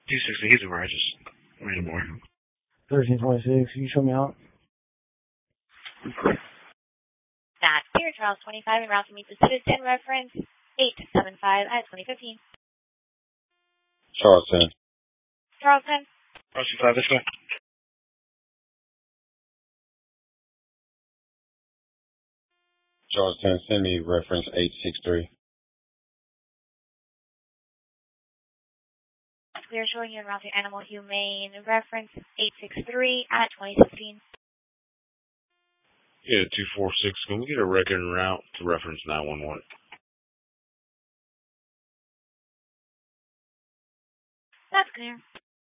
260, he's over. I just ran more. 1326, you show me out. That's Pier Charles 25 en route to meet the citizen, reference 875 at 2015. Charleston. Charleston. Charles 25, this way. Charleston, send me reference 863. Clear showing you en route to Animal Humane, reference 863 at 2016. Yeah, 246. Can we get a record en route to reference 911? That's clear.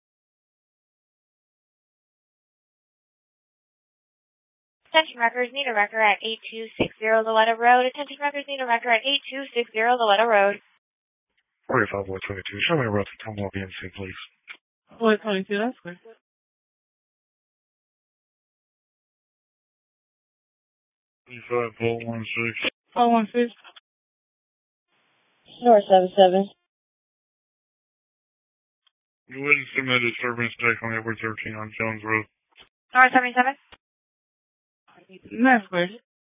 Attention records need a record at 8260 Loretto Road. Attention records need a record at 8260 Loretto Road. 45 Boy 22. Show me a route to Commonwealth BNC, please. Boy 22, that's good. 35 Bolt 16. 416. North 77. You wouldn't submit a disturbance check on Edward 13 on Jones Road. North 77. That's good.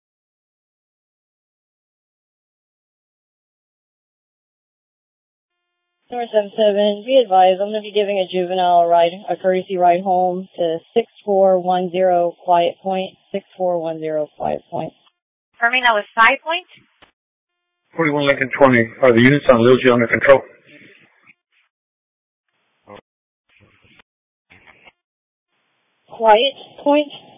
North 77. Be advised, I'm going to be giving a juvenile a courtesy ride home to 6410 Quiet Point. 6410 Quiet Point. Confirming that was 5 points. 41 Lincoln 20. Are the units on Lil G under control? Quiet Point.